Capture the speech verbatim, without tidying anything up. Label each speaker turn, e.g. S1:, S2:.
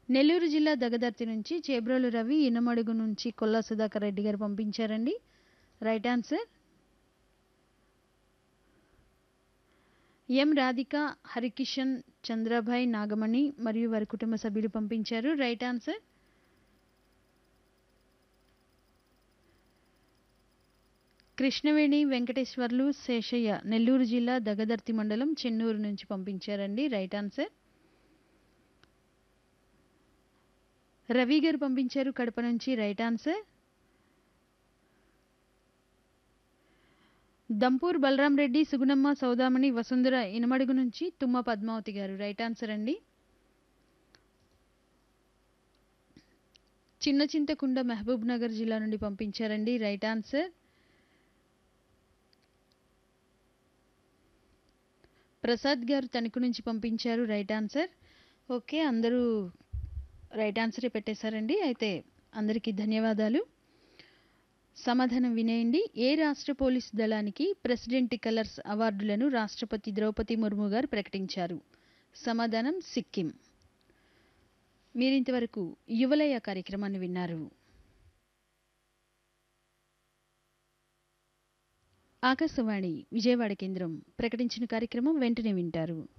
S1: నెల్లూరు జిల్లా దగదర్తి నుంచి చేబ్రోలు రవి, ఇనమడుగు నుంచి కొల్లా సుధాకర్ రెడ్డి గారు పంపించారండి. Right answer. ఎం రాధిక, హరికిషన్, చంద్రభాయ్, నాగమణి మరియు వారి కుటుంబ సభ్యులు పంపించారు. Right answer. కృష్ణవేణి, వెంకటేశ్వర్లు, శేషయ్య నెల్లూరు జిల్లా దగదర్తి మండలం చెన్నూరు నుంచి పంపించారండి. Right answer. రవి గారు పంపించారు కడప నుంచి. Right answer. దంపూర్ బలరాం రెడ్డి, సుగుణమ్మ, సౌదామణి, వసుంధర ఇనమడుగు నుంచి తుమ్మ పద్మావతి గారు. రైట్ ఆన్సర్ అండి. చిన్న చింతకుండ మహబూబ్ నగర్ జిల్లా నుండి పంపించారండి. Right answer. ప్రసాద్ గారు తణుకు నుంచి పంపించారు. Right answer. ఓకే, అందరూ రైట్ ఆన్సరే పెట్టేశారండి. అయితే అందరికీ ధన్యవాదాలు. సమాధానం వినేయండి. ఏ రాష్ట్ర పోలీసు దళానికి ప్రెసిడెంట్ కలర్స్ అవార్డులను రాష్ట్రపతి ద్రౌపది ముర్ము గారు ప్రకటించారు? సమాధానం సిక్కిం. మీరింతవరకు యువలయ కార్యక్రమాన్ని విన్నారు. ఆకాశవాణి విజయవాడ కేంద్రం ప్రకటించిన కార్యక్రమం వెంటనే వింటారు.